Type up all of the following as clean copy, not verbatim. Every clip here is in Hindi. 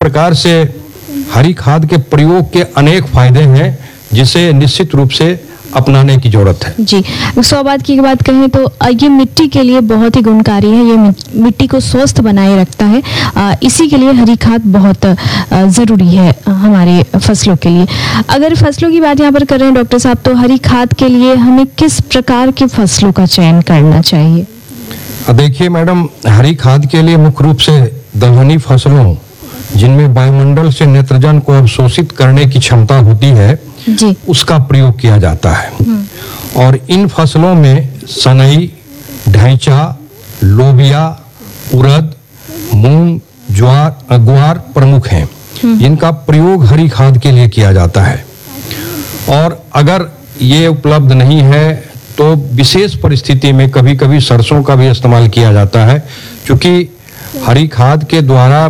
प्रकार से हरी खाद के प्रयोग के अनेक फायदे हैं जिसे निश्चित रूप से अपनाने की जरूरत है। जी, 100 बात की बात कहें तो ये मिट्टी के लिए बहुत ही गुणकारी है। ये मिट्टी को स्वस्थ बनाए रखता है। इसी के लिए हरी खाद बहुत ज़रूरी है हमारे फसलों के लिए। अगर फसलों की बात यहाँ पर कर रहे हैं डॉक्टर साहब, तो हरी खाद के लिए हमें किस प्रकार के फसलों का चयन करना चाहिए? देखिए मैडम, हरी खाद के लिए मुख्य रूप से दलहनी फसलों जिनमें वायुमंडल से नाइट्रोजन को अवशोषित करने की क्षमता होती है जी, उसका प्रयोग किया जाता है। और इन फसलों में सनई, ढैंचा, लोबिया, उड़द, मूंग, ग्वार प्रमुख हैं जिनका प्रयोग हरी खाद के लिए किया जाता है। और अगर ये उपलब्ध नहीं है तो विशेष परिस्थिति में कभी कभी सरसों का भी इस्तेमाल किया जाता है, क्योंकि हरी खाद के द्वारा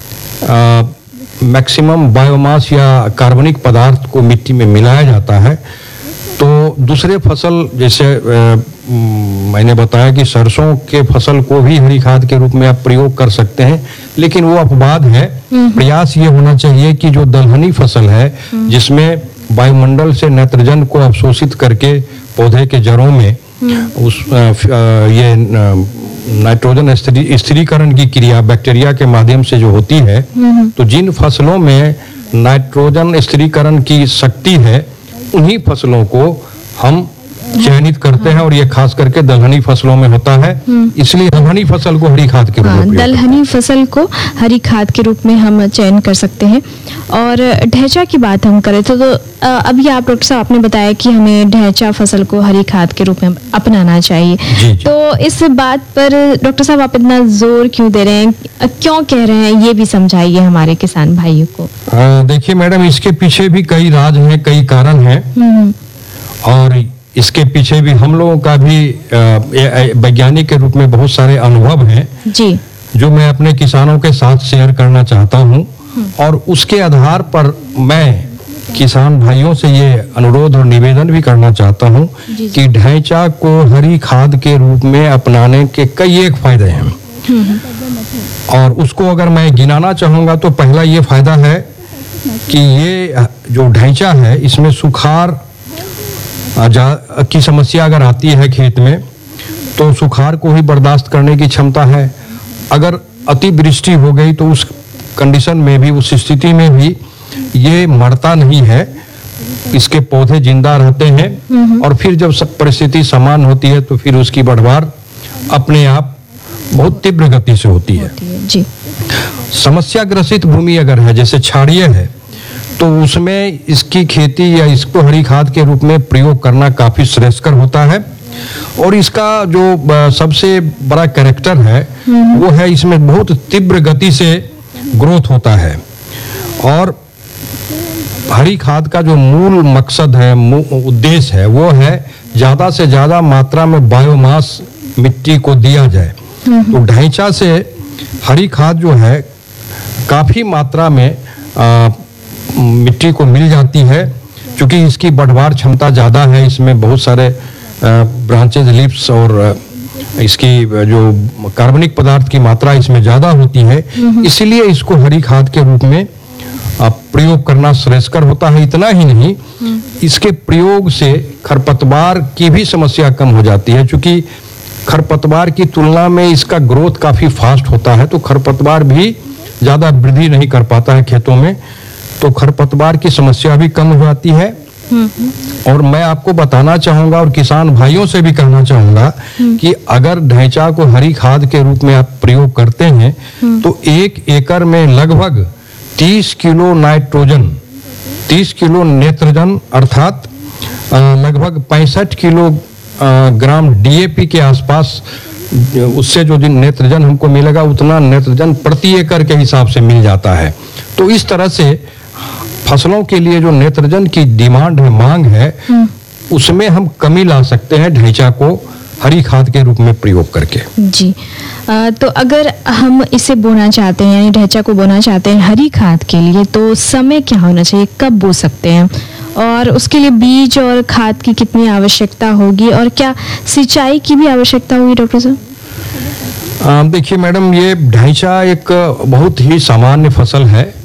मैक्सिमम बायोमास या कार्बनिक पदार्थ को मिट्टी में मिलाया जाता है। तो दूसरे फसल जैसे मैंने बताया कि सरसों के फसल को भी हरी खाद के रूप में आप प्रयोग कर सकते हैं, लेकिन वो अपवाद है। प्रयास ये होना चाहिए कि जो दलहनी फसल है जिसमें वायुमंडल से नाइट्रोजन को अवशोषित करके पौधे के जड़ों में ये नाइट्रोजन स्थिरीकरण की क्रिया बैक्टीरिया के माध्यम से जो होती है, तो जिन फसलों में नाइट्रोजन स्थिरीकरण की शक्ति है उन्हीं फसलों को हम चयनित करते हैं, और ये खास करके दलहनी फसलों में होता है। इसलिए दलहनी फसल को हरी खाद के रूप में दलहनी फसल को हरी खाद के रूप में हम चयन कर सकते हैं। और ढैंचा की बात हम करें तो अभी आप डॉक्टर साहब आपने बताया कि हमें ढैंचा फसल को हरी खाद के रूप में अपनाना चाहिए। जी। तो इस बात पर डॉक्टर साहब आप इतना जोर क्यों दे रहे हैं, क्यों कह रहे हैं, ये भी समझाइए हमारे किसान भाइयों को। देखिए मैडम, इसके पीछे भी कई राज हैं, कई कारण हैं, और इसके पीछे भी हम लोगों का भी वैज्ञानिक के रूप में बहुत सारे अनुभव हैं जी, जो मैं अपने किसानों के साथ शेयर करना चाहता हूं। और उसके आधार पर मैं किसान भाइयों से ये अनुरोध और निवेदन भी करना चाहता हूं कि ढैंचा को हरी खाद के रूप में अपनाने के कई एक फायदे हैं। और उसको अगर मैं गिनाना चाहूंगा तो पहला ये फायदा है कि ये जो ढैंचा है इसमें सुखाड़ की समस्या अगर आती है खेत में तो सुखाड़ को ही बर्दाश्त करने की क्षमता है। अगर अतिवृष्टि हो गई तो उस कंडीशन में भी, उस स्थिति में भी ये मरता नहीं है, इसके पौधे जिंदा रहते हैं। और फिर जब सब परिस्थिति समान होती है तो फिर उसकी बढ़वार अपने आप बहुत तीव्र गति से होती है जी। समस्या ग्रसित भूमि अगर है, जैसे क्षारीय है, तो उसमें इसकी खेती या इसको हरी खाद के रूप में प्रयोग करना काफी श्रेयस्कर होता है। और इसका जो सबसे बड़ा कैरेक्टर है वो है इसमें बहुत तीव्र गति से ग्रोथ होता है। और हरी खाद का जो मूल मकसद है, उद्देश्य है, वो है ज्यादा से ज्यादा मात्रा में बायोमास मिट्टी को दिया जाए। तो ढैंचा से हरी खाद जो है काफी मात्रा में मिट्टी को मिल जाती है, क्योंकि इसकी बढ़वार क्षमता ज़्यादा है। इसमें बहुत सारे ब्रांचेज, लिप्स और इसकी जो कार्बनिक पदार्थ की मात्रा इसमें ज़्यादा होती है, इसीलिए इसको हरी खाद के रूप में प्रयोग करना श्रेयस्कर होता है। इतना ही नहीं, इसके प्रयोग से खरपतवार की भी समस्या कम हो जाती है, क्योंकि खरपतवार की तुलना में इसका ग्रोथ काफ़ी फास्ट होता है, तो खरपतवार भी ज़्यादा वृद्धि नहीं कर पाता है खेतों में, तो खरपतवार की समस्या भी कम हो जाती है। और मैं आपको बताना चाहूंगा और किसान भाइयों से भी कहना चाहूंगा कि अगर ढैंचा को हरी खाद के रूप में आप प्रयोग करते हैं तो 1 एकड़ में लगभग 30 किलो नाइट्रोजन, 30 किलो नेत्रजन अर्थात लगभग 65 किलो ग्राम डीएपी के आसपास, उससे जो नेत्रजन हमको मिलेगा उतना नेत्रजन प्रति एकड़ के हिसाब से मिल जाता है। तो इस तरह से फसलों के लिए जो नेत्रजन की डिमांड है, मांग है, उसमें हम कमी ला सकते हैं ढैंचा को हरी खाद के रूप में प्रयोग करके। जी, तो अगर हम इसे बोना चाहते हैं, यानी ढैंचा को बोना चाहते हैं हरी खाद के लिए, तो समय क्या होना चाहिए, कब बो सकते हैं, और उसके लिए बीज और खाद की कितनी आवश्यकता होगी, और क्या सिंचाई की भी आवश्यकता होगी डॉक्टर साहब? देखिए मैडम, ये ढैंचा एक बहुत ही सामान्य फसल है